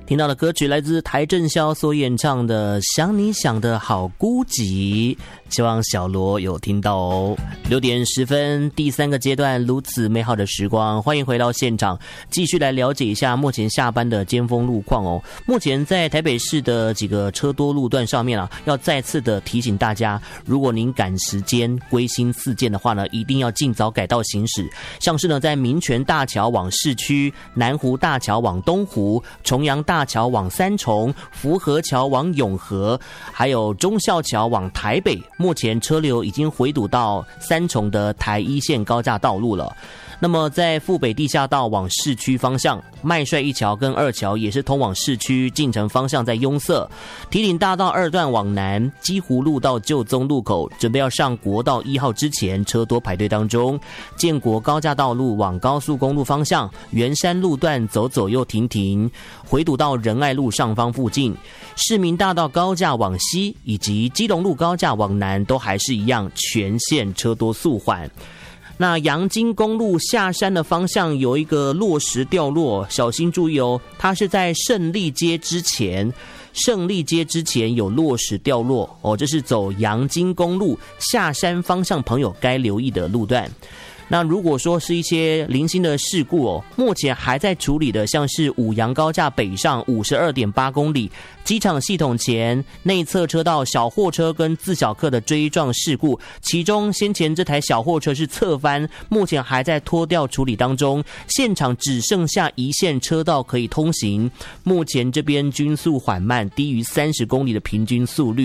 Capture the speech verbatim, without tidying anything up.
听到的歌曲来自邰正宵所演唱的《想你想的好孤寂》，希望小罗有听到哦。六点十分，第三个阶段，如此美好的时光，欢迎回到现场，继续来了解一下目前下班的尖峰路况哦。目前在台北市的几个车多路段上面啊，要再次的提醒大家，如果您赶时间归心似箭的话呢，一定要尽早改道行驶。像是呢，在民权大桥往市区、南湖大桥往东湖、重阳大桥往三重、福和桥往永和，还有忠孝桥往台北，目前车流已经回堵到三重的台一线高架道路了。那么在富北地下道往市区方向，麦帅一桥跟二桥也是通往市区，进城方向在拥塞。堤顶大道二段往南，基湖路到旧宗路口，准备要上国道一号之前，车多排队当中。建国高架道路往高速公路方向，圆山路段走走又停停，回堵到仁爱路上方附近。市民大道高架往西以及基隆路高架往南都还是一样，全线车多速缓。那阳金公路下山的方向有一个落石掉落，小心注意哦，它是在胜利街之前，胜利街之前有落石掉落哦，这是走阳金公路下山方向朋友该留意的路段。那如果说是一些零星的事故哦，目前还在处理的，像是五杨高架北上 五十二点八公里，机场系统前内侧车道小货车跟自小客的追撞事故，其中先前这台小货车是侧翻，目前还在拖吊处理当中，现场只剩下一线车道可以通行，目前这边均速缓慢，低于三十公里的平均速率。